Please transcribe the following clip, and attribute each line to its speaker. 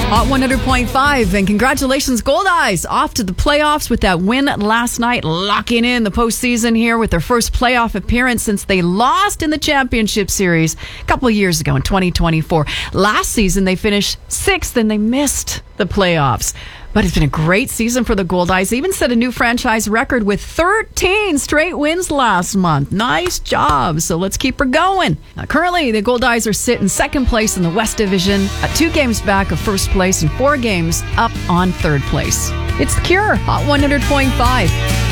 Speaker 1: Hot 100.5, and congratulations, Gold Eyes, off to the playoffs with that win last night, locking in the postseason here with their first playoff appearance since they lost in the championship series a couple of years ago in 2024. Last season, they finished 6th and they missed the playoffs. But it's been a great season for the Gold Eyes. They even set a new franchise record with 13 straight wins last month. Nice job. So let's keep her going. Now, currently, the Gold Eyes are sitting second place in the West Division, 2 games back of first place and 4 games up on third place. It's The Cure, Hot 100.5.